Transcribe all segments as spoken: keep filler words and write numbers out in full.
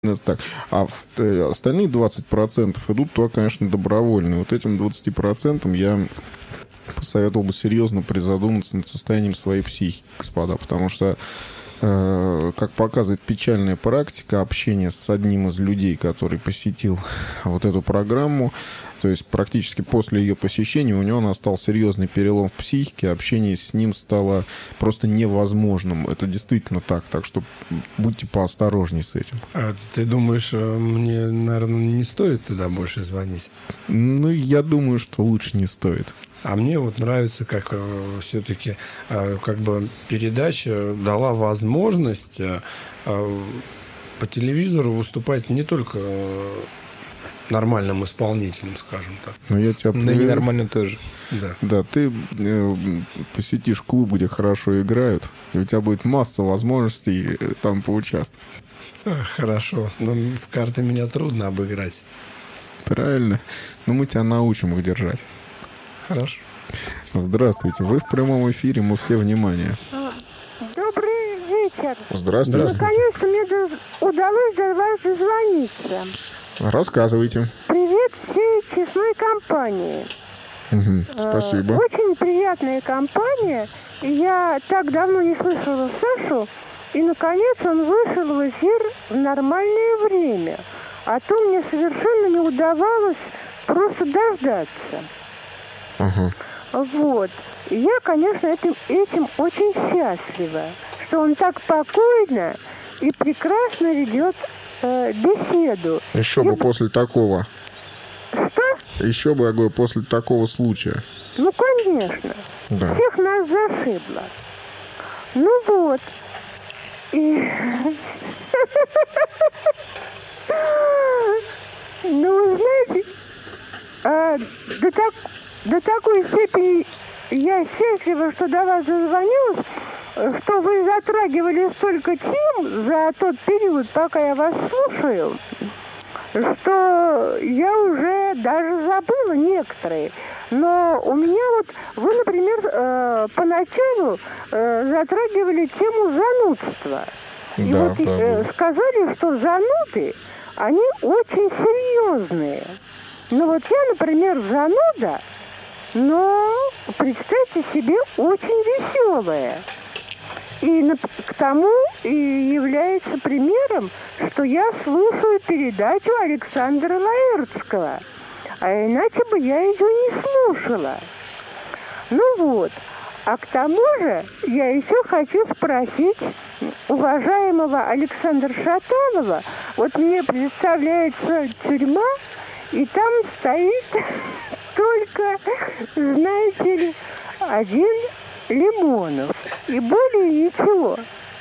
Это так. А в, остальные двадцать процентов идут то, конечно, добровольные. Вот этим двадцать процентов я посоветовал бы серьезно призадуматься над состоянием своей психики, господа, потому что, э, как показывает печальная практика общения с одним из людей, который посетил вот эту программу, то есть практически после ее посещения у него настал серьезный перелом в психике, общение с ним стало просто невозможным. Это действительно так, так что будьте поосторожнее с этим. А ты думаешь, мне, наверное, не стоит туда больше звонить? Ну, я думаю, что лучше не стоит. А мне вот нравится, как э, все-таки э, как бы передача дала возможность э, э, по телевизору выступать не только э, нормальным исполнителем, скажем так. Но я тебя Но и ненормальным тоже. Да. Да, ты э, посетишь клуб, где хорошо играют, и у тебя будет масса возможностей там поучаствовать. А, хорошо. Но в карты меня трудно обыграть. Правильно. Но мы тебя научим их держать. Хорошо. Здравствуйте. Вы в прямом эфире, мы все внимание. Добрый вечер. Здравствуйте. Наконец-то мне до- удалось до вас дозвониться. Рассказывайте. Привет всей честной компании. Угу, Э, спасибо. Очень приятная компания. И я так давно не слышала Сашу. И, наконец, он вышел в эфир в нормальное время. А то мне совершенно не удавалось просто дождаться. Ага. Вот. И я, конечно, этим, этим очень счастлива, что он так спокойно и прекрасно ведет э, беседу. Еще бы И- после такого. Что? Еще бы, я говорю, после такого случая. Ну, конечно. Да. Всех нас зашибло. Ну вот. И... Ну, знаете, а, до, так, до такой степени я счастлива, что до вас дозвонилась, что вы затрагивали столько тем за тот период, пока я вас слушаю, что я уже даже забыла некоторые. Но у меня вот, вы, например, э, поначалу э, затрагивали тему занудства. И Да, вот да, э, было. сказали, что зануды, они очень серьезные. Ну вот я, например, зануда, но, представьте себе, очень веселая. И на- к тому и является примером, что я слушаю передачу Александра Лаэртского. А иначе бы я ее не слушала. Ну вот. А к тому же я еще хочу спросить уважаемого Александра Шаталова. Вот мне представляется тюрьма, и там стоит только, знаете ли, один Лимонов. И более ничего.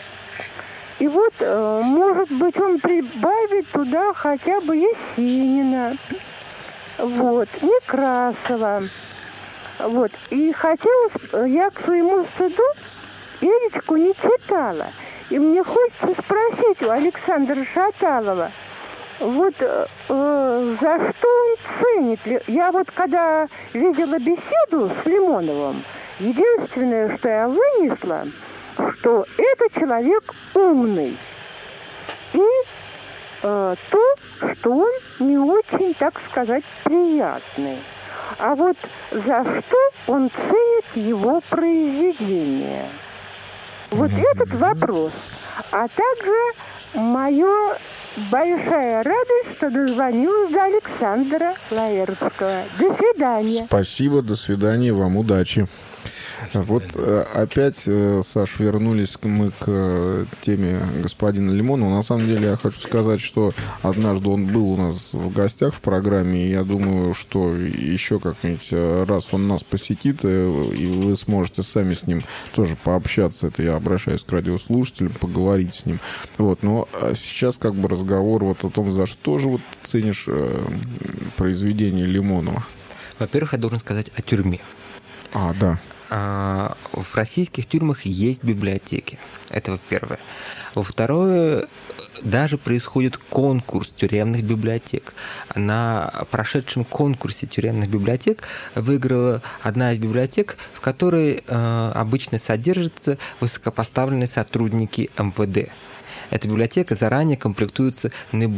И вот, э, может быть, он прибавит туда хотя бы Есенина, вот, Некрасова. Вот. И хотелось, э, я к своему стыду Эречку не читала. И мне хочется спросить у Александра Шаталова, вот э, э, за что он ценит? ли- Я вот когда видела беседу с Лимоновым, единственное, что я вынесла, что это человек умный. И э, то, что он не очень, так сказать, приятный. А вот за что он ценит его произведение? Вот этот вопрос. А также мое большая радость, что дозвонилась до Александра Лаэртского. До свидания. Спасибо, до свидания, вам удачи. Вот э, опять, э, Саш, вернулись мы к э, теме господина Лимонова. На самом деле я хочу сказать, что однажды он был у нас в гостях в программе, и я думаю, что еще как-нибудь э, раз он нас посетит, э, и вы сможете сами с ним тоже пообщаться. Это я обращаюсь к радиослушателям, поговорить с ним. Вот, но а сейчас как бы разговор вот о том, за что же вот ценишь э, произведение Лимонова. Во-первых, я должен сказать о тюрьме. А, да. А, В российских тюрьмах есть библиотеки. Это во-первых. Во-вторых, даже происходит конкурс тюремных библиотек. На прошедшем конкурсе тюремных библиотек выиграла одна из библиотек, в которой э, обычно содержатся высокопоставленные сотрудники эм вэ дэ. Эта библиотека заранее комплектуется